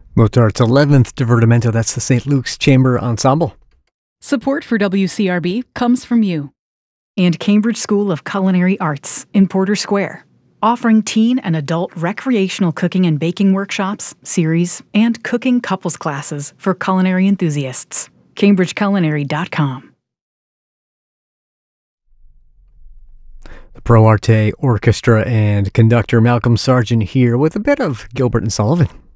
Mozart's 11th Divertimento, that's the St. Luke's Chamber Ensemble. Support for WCRB comes from you. And Cambridge School of Culinary Arts in Porter Square, offering teen and adult recreational cooking and baking workshops, series, and cooking couples classes for culinary enthusiasts. CambridgeCulinary.com. The Pro Arte Orchestra and conductor Malcolm Sargent here with a bit of Gilbert and Sullivan.